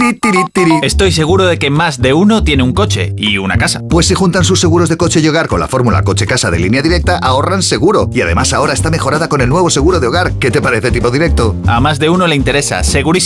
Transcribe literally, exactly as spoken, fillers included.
Tiri, tiri, tiri. Estoy seguro de que más de uno tiene un coche y una casa. Pues si juntan sus seguros de coche y hogar con la fórmula coche-casa de Línea Directa, ahorran seguro. Y además ahora está mejorada con el nuevo seguro de hogar. ¿Qué te parece, Tipo Directo? A más de uno le interesa, segurísimo.